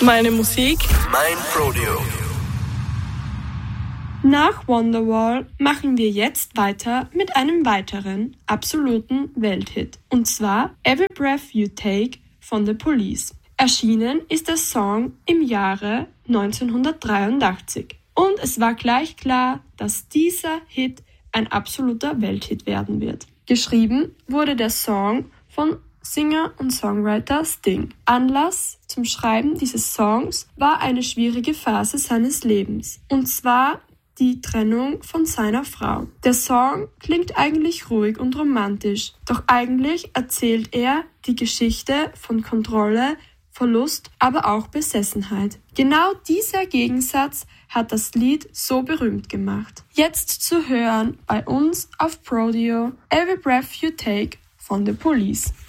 Meine Musik. Mein Prodeo. Nach Wonderwall machen wir jetzt weiter mit einem weiteren absoluten Welthit. Und zwar Every Breath You Take von The Police. Erschienen ist der Song im Jahre 1983. Und es war gleich klar, dass dieser Hit ein absoluter Welthit werden wird. Geschrieben wurde der Song von Singer und Songwriter Sting. Anlass zum Schreiben dieses Songs war eine schwierige Phase seines Lebens. Und zwar die Trennung von seiner Frau. Der Song klingt eigentlich ruhig und romantisch, doch eigentlich erzählt er die Geschichte von Kontrolle, Verlust, aber auch Besessenheit. Genau dieser Gegensatz hat das Lied so berühmt gemacht. Jetzt zu hören bei uns auf Prodeo Every Breath You Take von The Police.